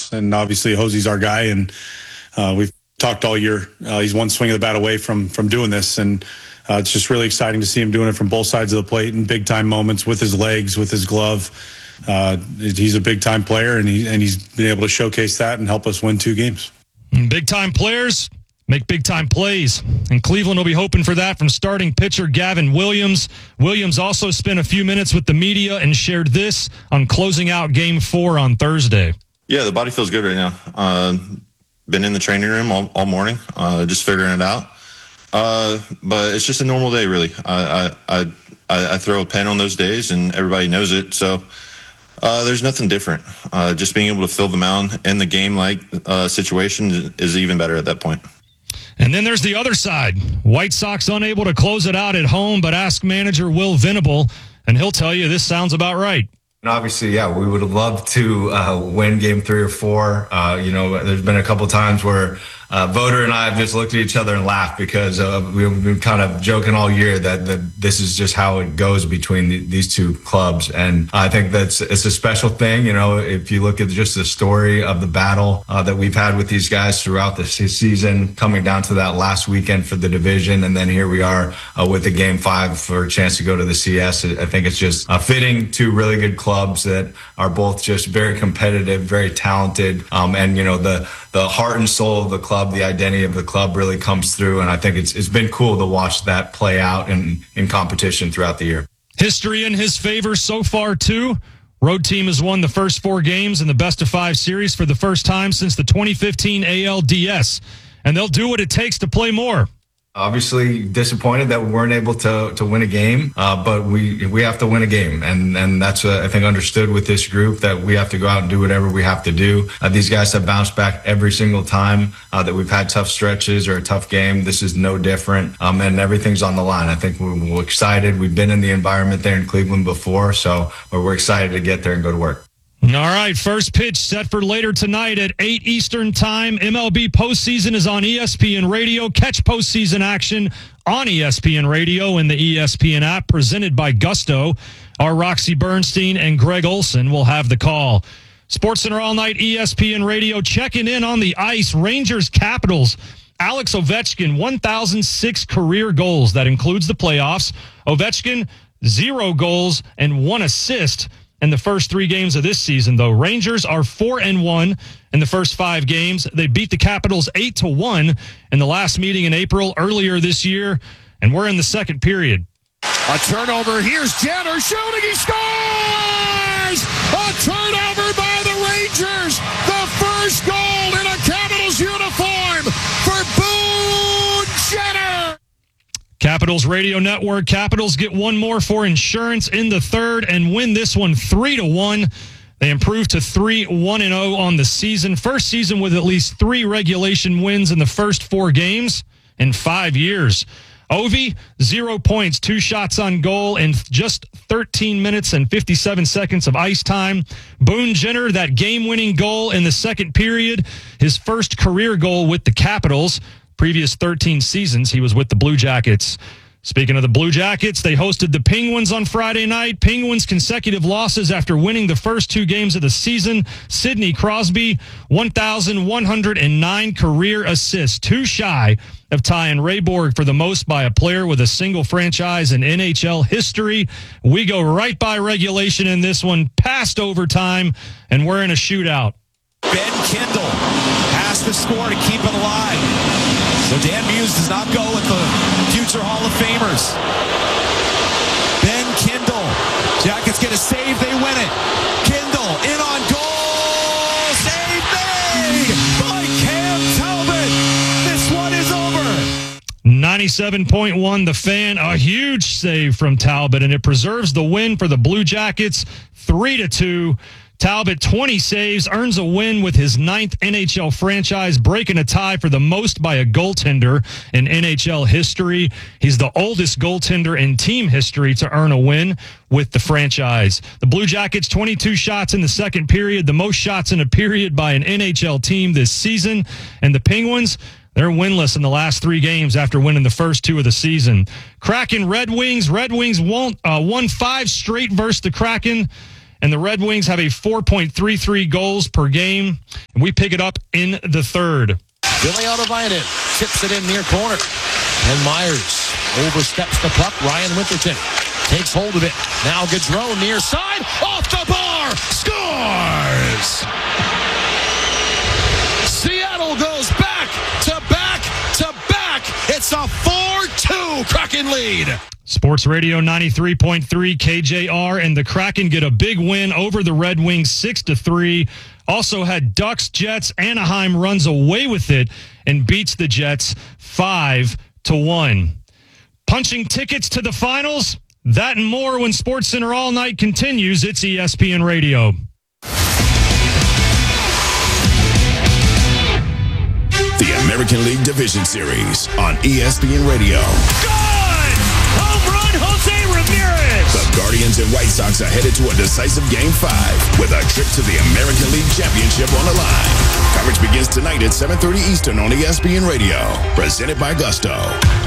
us. And obviously Hosey's our guy, and we've talked all year. He's one swing of the bat away from doing this, and it's just really exciting to see him doing it from both sides of the plate in big time moments with his legs, with his glove. He's a big time player, and he's been able to showcase that and help us win 2 games. Big time players make big time plays, and Cleveland will be hoping for that from starting pitcher Gavin Williams. Williams also spent a few minutes with the media and shared this on closing out Game 4 on Thursday. Yeah, the body feels good right now. Been in the training room all morning, just figuring it out. But it's just a normal day, really. I throw a pen on those days, and everybody knows it. So there's nothing different. Just being able to fill the mound in the game-like situation is even better at that point. And then there's the other side. White Sox unable to close it out at home, but ask manager Will Venable, and he'll tell you this sounds about right. And obviously, yeah, we would have loved to win Game 3 or 4. There's been a couple times where Voter and I have just looked at each other and laughed because we've been kind of joking all year that this is just how it goes between these two clubs. And I think it's a special thing. If you look at just the story of the battle that we've had with these guys throughout the season, coming down to that last weekend for the division, and then here we are with the Game 5 for a chance to go to the CS. I think it's just fitting to really good clubs that are both just very competitive, very talented, and the heart and soul of the club, the identity of the club really comes through. And I think it's been cool to watch that play out in competition throughout the year. History in his favor so far, too. Road team has won the first 4 games in the best-of-5 series for the first time since the 2015 ALDS. And they'll do what it takes to play more. Obviously disappointed that we weren't able to win a game, but we have to win a game. And that's, I think, understood with this group that we have to go out and do whatever we have to do. These guys have bounced back every single time that we've had tough stretches or a tough game. This is no different, and everything's on the line. I think we're excited. We've been in the environment there in Cleveland before, so we're excited to get there and go to work. All right, first pitch set for later tonight at 8 Eastern Time. MLB postseason is on ESPN Radio. Catch postseason action on ESPN Radio and the ESPN app, presented by Gusto. Our Roxy Bernstein and Greg Olson will have the call. SportsCenter All Night, ESPN Radio, checking in on the ice. Rangers Capitals. Alex Ovechkin, 1,006 career goals. That includes the playoffs. Ovechkin, 0 goals and 1 assist in the first 3 games of this season, though. Rangers are 4-1 in the first 5 games. They beat the Capitals 8-1 in the last meeting in April earlier this year, and we're in the second period. A turnover. Here's Jenner shooting. He scores! A turnover by the Rangers. The first goal in a Capitals uniform for Boone Jenner. Capitals Radio Network. Capitals get 1 more for insurance in the third and win this one 3-1. They improve to 3-1-0 on the season. First season with at least 3 regulation wins in the first 4 games in 5 years. Ovi, 0 points, 2 shots on goal in just 13 minutes and 57 seconds of ice time. Boone Jenner, that game-winning goal in the second period, his first career goal with the Capitals. Previous 13 seasons, he was with the Blue Jackets. Speaking of the Blue Jackets, they hosted the Penguins on Friday night. Penguins' consecutive losses after winning the first 2 games of the season. Sidney Crosby, 1,109 career assists, 2 shy of tying Ray Borg for the most by a player with a single franchise in NHL history. We go right by regulation in this one, past overtime, and we're in a shootout. Ben Kindle has to score to keep it alive. So Dan Muse does not go with the future Hall of Famers. Ben Kindle. Jackets get a save, they win it. Kindle in on goal. Save made by Cam Talbot. This one is over. 97.1 The Fan. A huge save from Talbot, and it preserves the win for the Blue Jackets 3-2. Talbot, 20 saves, earns a win with his 9th NHL franchise, breaking a tie for the most by a goaltender in NHL history. He's the oldest goaltender in team history to earn a win with the franchise. The Blue Jackets, 22 shots in the second period, the most shots in a period by an NHL team this season. And the Penguins, they're winless in the last 3 games after winning the first 2 of the season. Kraken Red Wings. Red Wings won 5 straight versus the Kraken. And the Red Wings have a 4.33 goals per game. And we pick it up in the third. Billy Ottavainen chips it in near corner. And Myers oversteps the puck. Ryan Winterton takes hold of it. Now Gaudreau near side. Off the bar. Scores! Seattle goes back to back to back. It's a 4-2 Kraken lead. Sports Radio 93.3 KJR and the Kraken get a big win over the Red Wings 6-3. Also had Ducks, Jets. Anaheim runs away with it and beats the Jets 5-1. Punching tickets to the finals, that and more when SportsCenter All Night continues. It's ESPN Radio. The American League Division Series on ESPN Radio. Good! Home run, Jose Ramirez! The Guardians and White Sox are headed to a decisive Game 5 with a trip to the American League Championship on the line. Coverage begins tonight at 7:30 Eastern on ESPN Radio. Presented by Gusto.